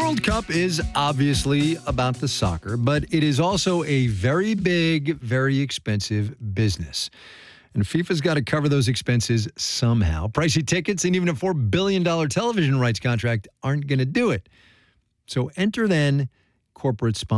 World Cup is obviously about the soccer, but it is also a very big, very expensive business. And FIFA's got to cover those expenses somehow. Pricey tickets and even a $4 billion television rights contract aren't going to do it. So enter then corporate sponsors.